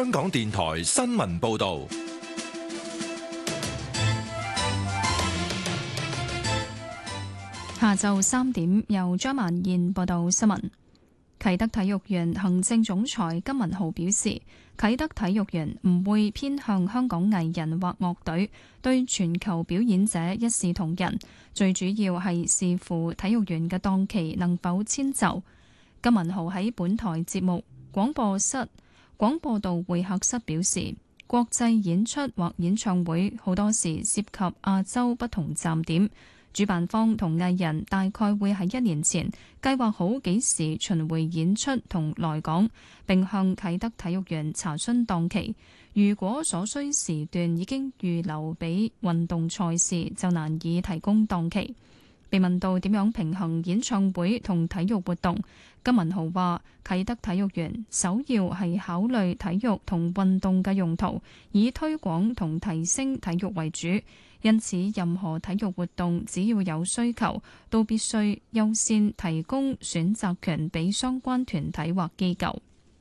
香港電台新聞報道。 下晝3點，由張曼燕報道新聞。啟德體育園行政總裁金文豪表示，啟德體育園唔會偏向香港藝人或樂隊，對全球表演者一視同仁，最主要係視乎體育園嘅檔期能否遷就。金文豪喺本台節目廣播道會客室表示，國際演出或演唱會好多時涉及亞洲不同站點，主辦方同藝人大概會喺1年前計劃好幾時巡迴演出同來港，並向啟德體育園查詢檔期。如果所需時段已經預留俾運動賽事，就難以提供檔期。被問到點樣平衡演唱會同體育活動，金文豪話：啟德體育園首要係考慮體育同運動嘅用途，以推廣同提升體育為主。因此，任何體育活動只要有需求，都必須優先提供選擇權俾相關團體或機構。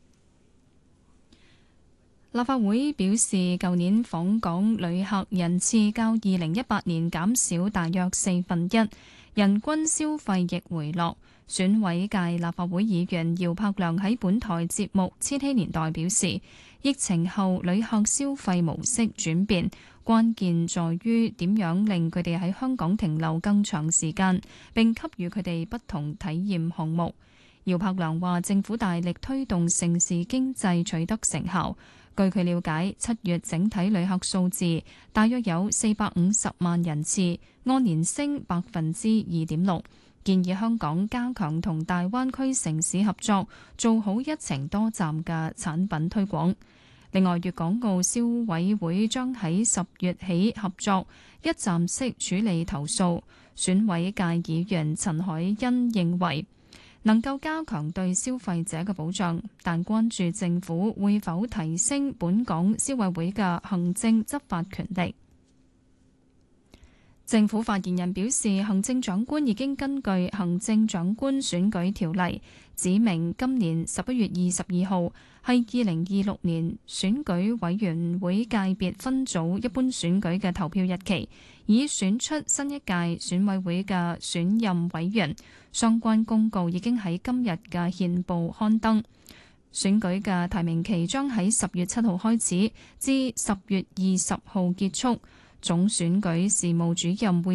立法會表示，舊年訪港旅客人次較2018年減少大約1/4，人均消費亦回落。選委界立法會議員姚柏良喺本台節目《千禧年代》表示，疫情後旅客消費模式轉變，關鍵在於點樣令佢哋喺香港停留更長時間，並給予佢哋不同體驗項目。姚柏良話，政府大力推動城市經濟取得成效。據佢了解，7月整體旅客數字大約有450萬人次，按年升2.6%。建議香港加強同大灣區城市合作，做好一程多站嘅產品推廣。另外，粵港澳消委會將喺10月起合作一站式處理投訴。選委界議員陳凱欣認為能夠加強對消費者嘅保障，但關注政府會否提升本港消委會嘅行政執法權力。政府發言人表示，行政長官已經根據《行政長官選舉條例》指明今年11月22號係2026年選舉委員會界別分組一般選舉嘅投票日期，以選出新一屆選委會嘅選任委員。相關公告已經喺今日嘅憲報刊登。選舉嘅提名期將喺10月7號開始，至10月20號結束。總選舉事務主任會